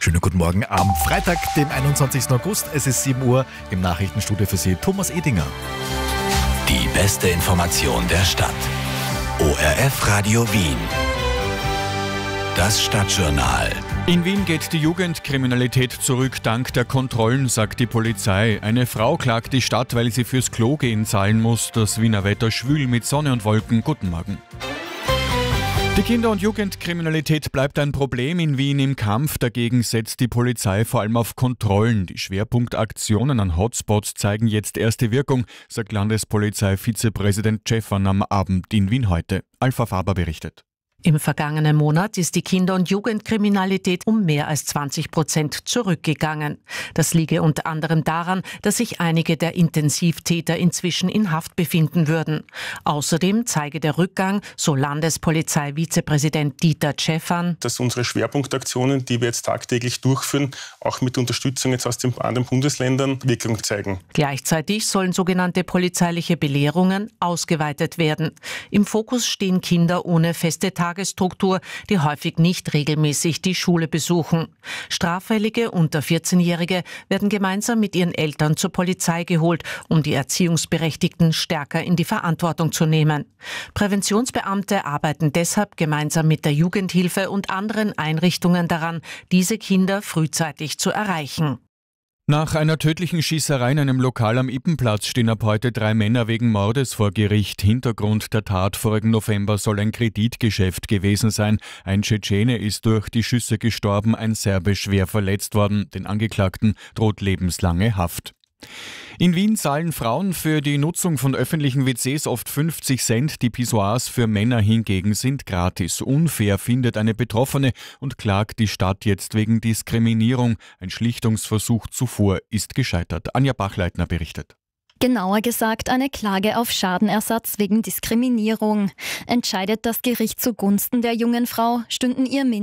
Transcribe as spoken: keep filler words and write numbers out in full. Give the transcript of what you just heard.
Schönen guten Morgen am Freitag, dem einundzwanzigsten August. Es ist sieben Uhr, im Nachrichtenstudio für Sie Thomas Edinger. Die beste Information der Stadt. O R F Radio Wien. Das Stadtjournal. In Wien geht die Jugendkriminalität zurück dank der Kontrollen, sagt die Polizei. Eine Frau klagt die Stadt, weil sie fürs Klo gehen zahlen muss. Das Wiener Wetter schwül mit Sonne und Wolken. Guten Morgen. Die Kinder- und Jugendkriminalität bleibt ein Problem in Wien. Im Kampf dagegen setzt die Polizei vor allem auf Kontrollen. Die Schwerpunktaktionen an Hotspots zeigen jetzt erste Wirkung, sagt Landespolizei-Vizepräsident Stephan am Abend in Wien heute. Alpha Faber berichtet. Im vergangenen Monat ist die Kinder- und Jugendkriminalität um mehr als zwanzig Prozent zurückgegangen. Das liege unter anderem daran, dass sich einige der Intensivtäter inzwischen in Haft befinden würden. Außerdem zeige der Rückgang, so Landespolizei-Vizepräsident Dieter Stephan, dass unsere Schwerpunktaktionen, die wir jetzt tagtäglich durchführen, auch mit Unterstützung jetzt aus den anderen Bundesländern Wirkung zeigen. Gleichzeitig sollen sogenannte polizeiliche Belehrungen ausgeweitet werden. Im Fokus stehen Kinder ohne feste Tagesstruktur, die häufig nicht regelmäßig die Schule besuchen. Straffällige unter vierzehnjährige werden gemeinsam mit ihren Eltern zur Polizei geholt, um die Erziehungsberechtigten stärker in die Verantwortung zu nehmen. Präventionsbeamte arbeiten deshalb gemeinsam mit der Jugendhilfe und anderen Einrichtungen daran, diese Kinder frühzeitig zu erreichen. Nach einer tödlichen Schießerei in einem Lokal am Ippenplatz stehen ab heute drei Männer wegen Mordes vor Gericht. Hintergrund der Tat vorigen November soll ein Kreditgeschäft gewesen sein. Ein Tschetschene ist durch die Schüsse gestorben, ein Serbe schwer verletzt worden. Den Angeklagten droht lebenslange Haft. In Wien zahlen Frauen für die Nutzung von öffentlichen W Cs oft fünfzig Cent, die Pissoirs für Männer hingegen sind gratis. Unfair findet eine Betroffene und klagt die Stadt jetzt wegen Diskriminierung. Ein Schlichtungsversuch zuvor ist gescheitert. Anja Bachleitner berichtet. Genauer gesagt eine Klage auf Schadenersatz wegen Diskriminierung. Entscheidet das Gericht zugunsten der jungen Frau, stünden ihr